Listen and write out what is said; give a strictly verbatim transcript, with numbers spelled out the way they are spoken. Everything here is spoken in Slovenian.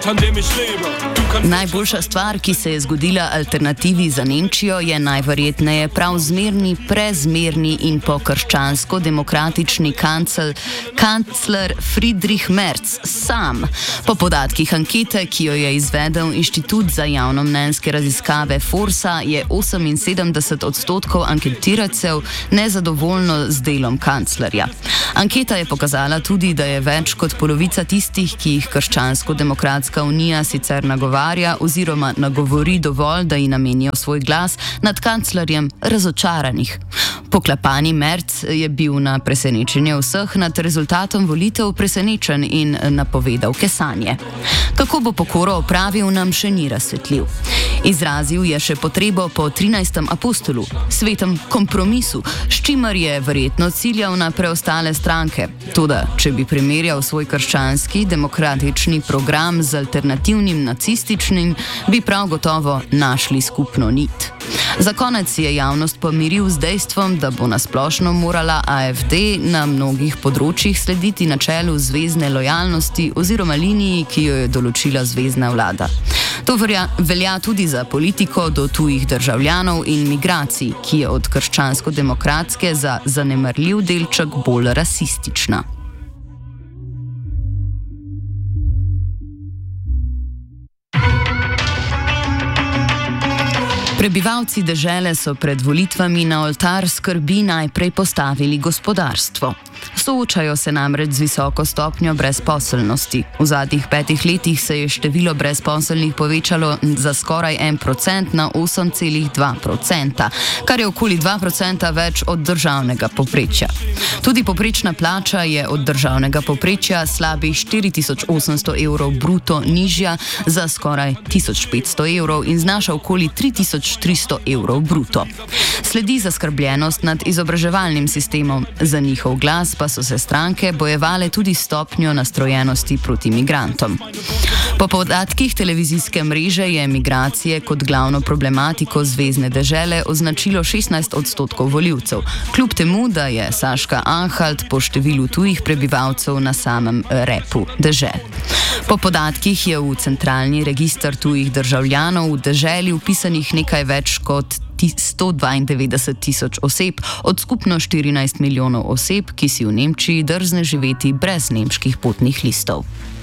Najboljša stvar, ki se je zgodila alternativi za Nemčijo, je najverjetneje prav zmerni, prezmerni in pokrščansko demokratični kancel, kancler Friedrich Merz sam. Po podatkih ankete, ki jo je izvedel Inštitut za javnomnenjske raziskave Forsa, je oseminsedemdeset odstotkov anketirancev nezadovoljno z delom kanclerja. Anketa je pokazala tudi, da je več kot polovica tistih, ki jih Krščansko-demokratska unija sicer nagovarja oziroma nagovori dovolj, da ji namenijo svoj glas, nad kanclerjem razočaranih. Poklepani Merz je bil na presenečenje vseh nad rezultatom volitev presenečen in napovedal kesanje. Kako bo pokoro opravil, nam še ni razsvetljiv. Izrazil je še potrebo po trinajstem apostolu, svetem kompromisu, s čimer je verjetno ciljal na preostale stranke. Toda, če bi primerjal svoj krščanski demokratični program z alternativnim nacističnim, bi prav gotovo našli skupno nit. Za konec je javnost pomiril z dejstvom, da bo nasplošno morala A F D na mnogih področjih slediti načelu zvezne lojalnosti oziroma liniji, ki jo je določila zvezna vlada. To velja, velja tudi za politiko do tujih državljanov in migracij, ki je od krščansko-demokratske za zanemarljiv delček bolj rasistična. Prebivalci dežele so pred volitvami na oltar skrbi najprej postavili gospodarstvo. Soočajo se namreč z visoko stopnjo brezposelnosti. V zadnjih petih letih se je število brezposelnih povečalo za skoraj en procent na osem celih dva procenta, kar je okoli dva procenta več od državnega povprečja. Tudi povprečna plača je od državnega povprečja slabih štiri tisoč osemsto evrov bruto nižja za skoraj tisoč petsto evrov in znaša okoli tri tisoč tristo evrov bruto. Sledi zaskrbljenost nad izobraževalnim sistemom. Za njihov glas pa so se stranke bojevale tudi stopnjo nastrojenosti proti migrantom. Po podatkih televizijske mreže je migracije kot glavno problematiko zvezne dežele označilo šestnajst odstotkov volivcev, kljub temu, da je Saška Anhalt po številu tujih prebivalcev na samem repu dežel. Po podatkih je v centralni register tujih državljanov v deželi vpisanih nekaj več kot sto dvaindevetdeset tisoč oseb od skupno štirinajst milijonov oseb, ki si v Nemčiji drzne živeti brez nemških potnih listov.